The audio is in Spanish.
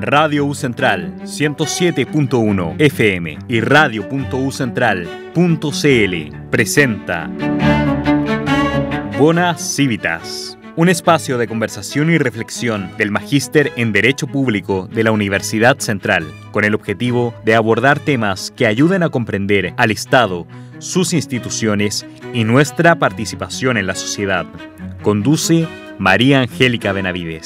Radio U Central 107.1 FM y radio.ucentral.cl presenta Bona Civitas, un espacio de conversación y reflexión del Magíster en Derecho Público de la Universidad Central, con el objetivo de abordar temas que ayuden a comprender al Estado, sus instituciones y nuestra participación en la sociedad. Conduce María Angélica Benavides.